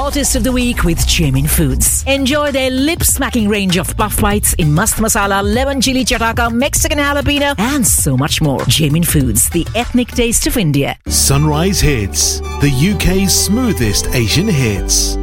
Taste of the week with Jamin Foods. Enjoy their lip-smacking range of puff bites in mast masala, lemon chili chataka, Mexican jalapeno, and so much more. Jamin Foods, the ethnic taste of India. Sunrise Hits, the UK's smoothest Asian hits.